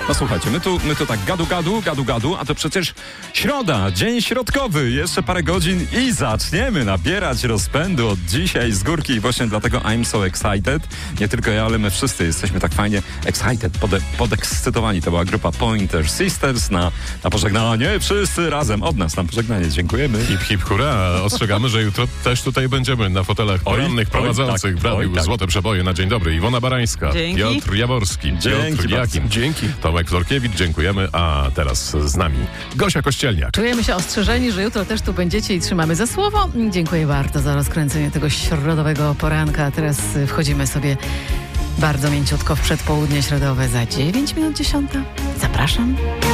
No słuchajcie, my tu tak gadu, a to przecież środa, dzień środkowy, jeszcze parę godzin i zaczniemy nabierać rozpędu od dzisiaj z górki i właśnie dlatego I'm so excited. Nie tylko ja, ale my wszyscy jesteśmy tak fajnie excited, podekscytowani. To była grupa Pointer Sisters na pożegnanie. Wszyscy razem od nas na pożegnanie. Dziękujemy. Hip, hip, hurra. Ostrzegamy, że jutro też tutaj będziemy na fotelach porannych prowadzących w radiu Złote Przeboje na Dzień Dobry. Iwona Barańska, Dzięki. Piotr Jaworski, Piotr Jakim, Dzięki. Tomek Florkiewicz, dziękujemy. A teraz z nami Gosia Kościelniak. Czujemy się ostrzeżeni, że jutro też tu będziecie i trzymamy za słowo. Dziękuję bardzo za rozkręcenie tego środowego poranka. A teraz wchodzimy sobie bardzo mięciutko w przedpołudnie środowe za 9 minut 10. Zapraszam.